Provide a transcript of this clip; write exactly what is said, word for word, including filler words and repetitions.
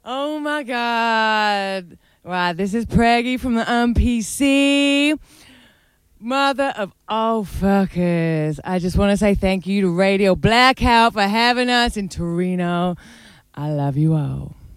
Oh my God. Right, this is Preggy from the M P C. Mother of all fuckers. I just want to say thank you to Radio Blackout for having us in Torino. I love you all.